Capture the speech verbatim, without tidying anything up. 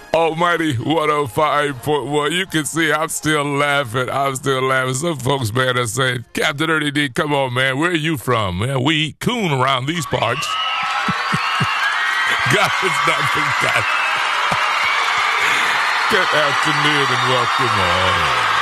Almighty one oh five point one. You can see I'm still laughing. I'm still laughing. Some folks, man, are saying, Captain Ernie D, come on, man. Where are you from? Man, we eat coon around these parts. God is not forgotten. Good afternoon and welcome on.